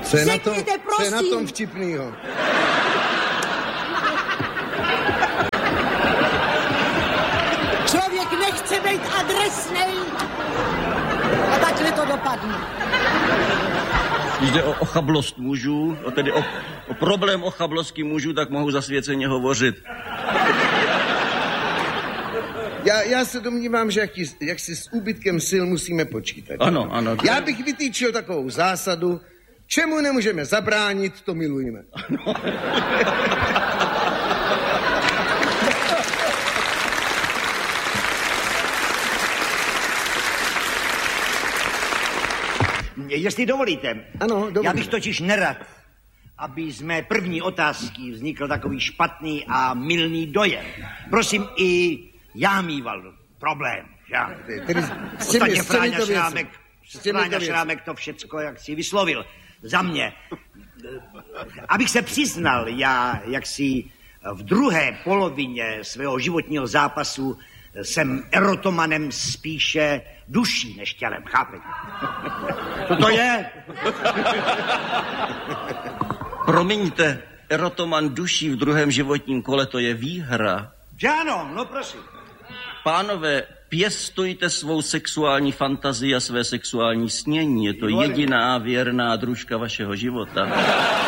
Co je prosím. na tom vtipnýho? Člověk nechce být adresnej. A takhle to dopadne. Když jde o chablost mužů, tedy o problém ochablosti mužů, tak mohu zasvěceně hovořit. Já se domnívám, že jak si s úbytkem sil musíme počítat. Ano. Já bych vytýčil takovou zásadu, čemu nemůžeme zabránit, to milujeme. Ano. Jestli dovolíte. Ano, dovolím. Já bych totiž nerad, aby z mé první otázky vznikl takový špatný a mylný dojem. Prosím, i já mýval problém, já. Ostatně Fráňa Šrámek to všecko, jak si vyslovil, za mě. Abych se přiznal, já jaksi v druhé polovině svého životního zápasu jsem erotomanem spíše duší než tělem, chápete? Co to je? Promiňte, erotoman duší v druhém životním kole, to je výhra. Že ano, no prosím. Pánové, pěstujte svou sexuální fantazii a své sexuální snění. Je to jediná věrná družka vašeho života.